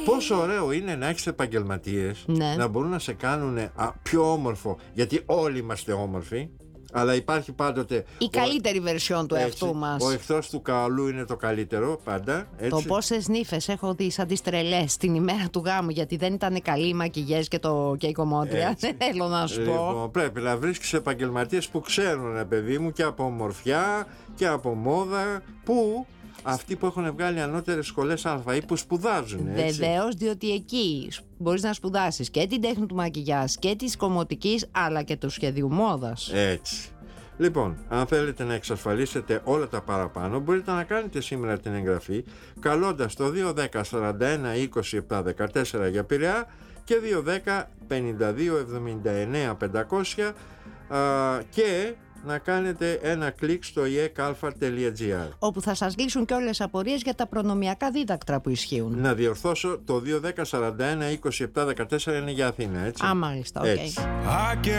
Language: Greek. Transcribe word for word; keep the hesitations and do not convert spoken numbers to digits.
Πόσο ωραίο είναι να έχεις επαγγελματίες, ναι. να μπορούν να σε κάνουν α, πιο όμορφο, γιατί όλοι είμαστε όμορφοι, αλλά υπάρχει πάντοτε η καλύτερη ο, βερσιόν του έτσι, εαυτού μας. Ο εχθρός του καλού είναι το καλύτερο πάντα, έτσι. Το πόσες νύφες έχω δει σαν τις τρελές την ημέρα του γάμου, γιατί δεν ήταν καλή οι μακιγιές και, το, και η κομμότρια. Δεν θέλω να σου λοιπόν, πω. πρέπει να βρίσκεις επαγγελματίες που ξέρουν, ρε παιδί μου, και από ομορφιά και από μόδα, που αυτοί που έχουν βγάλει ανώτερες σχολές αλφα ή που σπουδάζουν. Βεβαίως, διότι εκεί μπορείς να σπουδάσεις και την τέχνη του μακιγιάζ και της κομμωτικής, αλλά και του σχεδίου μόδας. Έτσι. Λοιπόν, αν θέλετε να εξασφαλίσετε όλα τα παραπάνω, μπορείτε να κάνετε σήμερα την εγγραφή καλώντας το δύο δέκα σαράντα ένα είκοσι επτά δεκατέσσερα για Πειραιά και δύο δέκα πενήντα δύο εβδομήντα εννέα πεντακόσια και να κάνετε ένα κλικ στο ι ε κ α τελεία τζι άρ, όπου θα σας λύσουν και όλες τις απορίες για τα προνομιακά δίδακτρα που ισχύουν. Να διορθώσω, το δύο δέκα σαράντα ένα είκοσι επτά δεκατέσσερα είναι για Αθήνα, έτσι. Α, μάλιστα, οκ. Okay.